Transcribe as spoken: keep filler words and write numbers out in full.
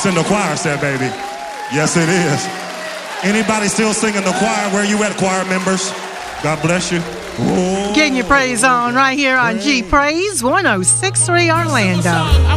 It's in the choir set, baby. Yes, it is. Anybody still singing the choir? Where you at, choir members? God bless you. Getting your praise on right here on G Praise one oh six point three Orlando.